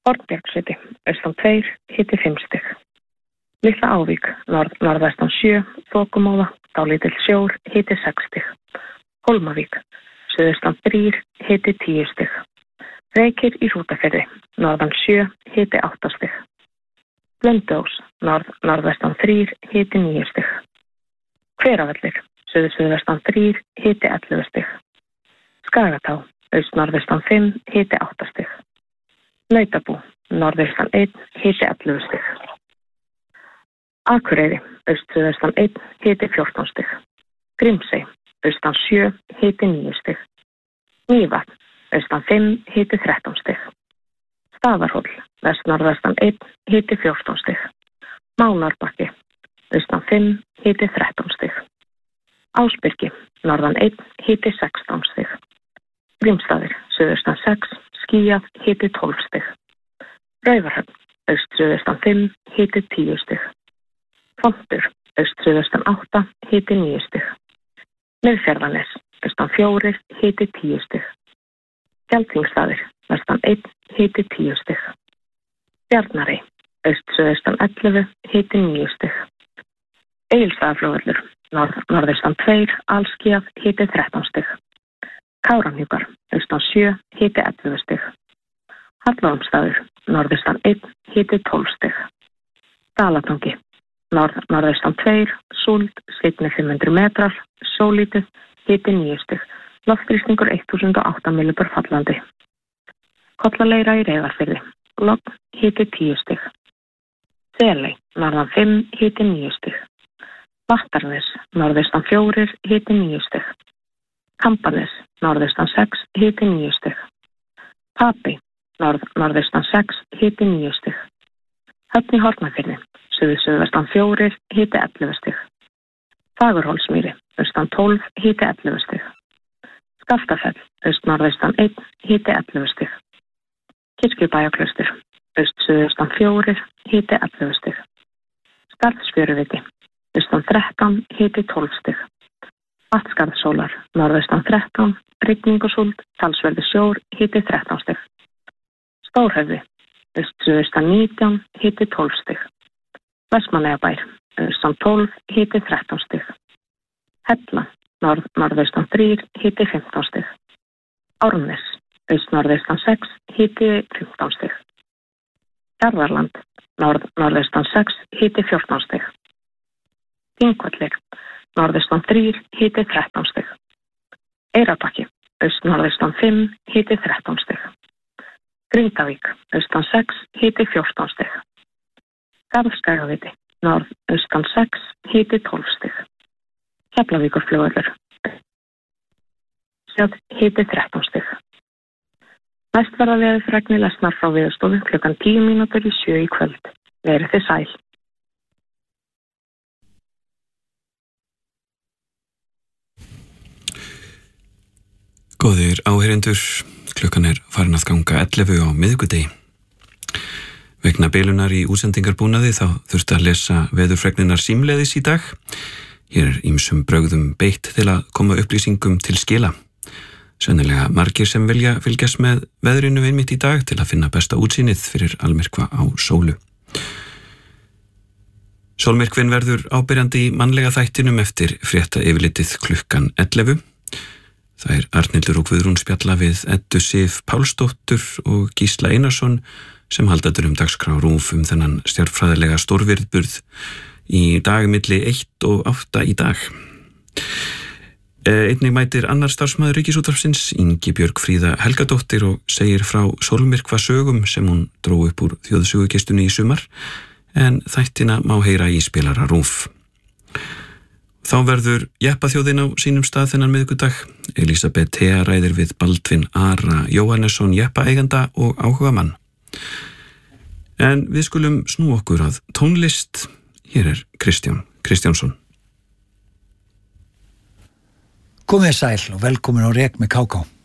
Hornbjargsviti, austan 2, hiti 5 stig. Litla Ávík, norðvestan 7, þokumóða, dálítill sjór, hiti 6 stig. Hólmavík, suðaustan 3, hiti 10 stig. Reykir í Hrútafirði, norðan 7, hiti 8 stig. Blönduós, norðvestan 3, hiti 9 stig. Hveravellir, suðvestan 3, hiti 11 stig. Skagatá, norðvestan 5, hiti 8 stig. Nautabú, norðvestan 1, hiti 11 stig. Akureyri, suðvestan 1, hiti 14 stig. Grímsey, austan 7, hiti 9 stig. Mývatn, austan 5, hiti 13 stig. Staðarhóll, norðvestan 1, hiti 14 stig. Mánárbakki, austan 5, hiti 13 stig. Ásbyrgi, norðan 1, hiti 16 stig. Grímsstaðir, suðaustan 6, skýjað, hiti 12 stig. Raufarhöfn, suðaustan 5, hiti 10 stig. Fontur, suðaustan 8, hiti 9 stig. Miðfjarðarnes, austan 4, hiti 10 stig. Geltingsstaðir, vestan 1, hiti 10 stig. Bjarnarey, suðaustan 11, hiti 9 stig. Egilsstaðaflugvöllur, norðaustan 2, alskýjað, hiti 13 stig. Kárahnjúkar, austan 7, hiti 11 stig. Hallormsstaður, norðaustan 1, hiti 12 stig. Dalatangi, norðaustan 2, súld, skyggni 500 metrar, sólítið, hiti 9 stig. Loftþrýstingur 1008 millibur fallandi. Kollaleira í Reyðarfirði, logn, hiti 10 stig. Seley, norðan 5, hiti 9 stig. Vattarnes, norðaustan 4, hiti 9 stig. Kambanes, norðaustan 6, hiti 9 stig. Papey, norðaustan 6, hiti 9 stig. Höfn í Hornafirði, suðvestan 4, hiti 11 stig. Fagurhólsmýri, austan 12, hiti 11 stig. Skaftafell, norðaustan 1, hiti 11 stig. Kirkjubæjarklaustur, suðaustan 4, hiti 11 stig. Skarðsfjöruviti, austan 13, hiti 12 stig. Vatnsskarðsólar, norðaustan 13, rigning og súld, talsverður sjór, hiti 13 stig. Stórhöfði, suðaustan 19, hiti 12 stig. Vestmannaeyjabær, austan 12, hiti 13 stig. Hella, norðaustan 3, hiti 15 stig. Árnes, norðaustan 6, hiti 15 stig. Hjarðarland, norðaustan 6, hiti 14 stig. Þingvellir, norðaustan 3, hiti 13 stig. Eyrarbakki, norðaustan 5, hiti 13 stig. Grindavík, austan 6, hiti 14 stig. Garðskagaviti, norðaustan 6, hiti 12 stig. Keflavíkurflugvöllur, hiti 13 stig. Næst verða veðurfregnir lesnar frá Veðurstofu klukkan 7:10 í kvöld. Verið þið sæl. Góðir áheyrendur, klukkan farin að ganga 11 á miðvikudegi. Vegna bilunar í útsendingarbúnaði þá þurfti að lesa veðurfregninar símleiðis í dag. Hér ýmsum brögðum beitt til að koma upplýsingum til skila. Sennilega margir sem vilja fylgjast með veðrinu einmitt í dag til að finna besta útsýnið fyrir almyrkva á sólu. Sólmyrkvinn verður ábyrjandi í mannlega þættinum eftir frétta yfirlitið klukkan 11. Það Arnhildur og Guðrún spjalla við Eddu Sif Pálsdóttur og Gísla Einarsson sem haldaður dagskrá RÚV þennan stjörnfræðilega stórvirðburð í dag milli 1 og 8 í dag. Einnig mætir annar starfsmaður Ríkisútvarpsins, Ingibjörg Fríða Helgadóttir, og segir frá sólmyrkva sögum sem hún dró upp úr þjóðsögugestunni í sumar, en þættina má heyra í spilara RÚV. Þá verður jeppaþjóðin á sínum stað þennan miðvikudag. Elísabet Thea ræðir við Baldvin Ara Jóhannesson jeppaeiganda og áhugamann. En við skulum snú okkur að tónlist. Hér Kristján Kristjánsson. Komið sæl og velkomin á Rek með KK.